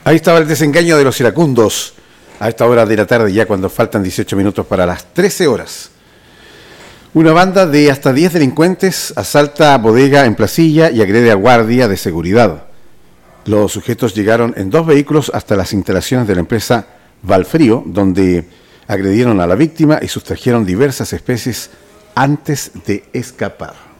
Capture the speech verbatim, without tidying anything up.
Ahí estaba el desengaño de los iracundos a esta hora de la tarde, ya cuando faltan dieciocho minutos para las trece horas. Una banda de hasta diez delincuentes asalta bodega en Placilla y agrede a guardia de seguridad. Los sujetos llegaron en dos vehículos hasta las instalaciones de la empresa Valfrío, donde agredieron a la víctima y sustrajeron diversas especies antes de escapar.